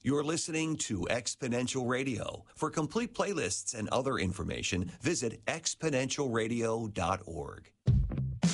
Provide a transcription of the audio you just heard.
You're listening to Exponential Radio. For complete playlists and other information, visit exponentialradio.org.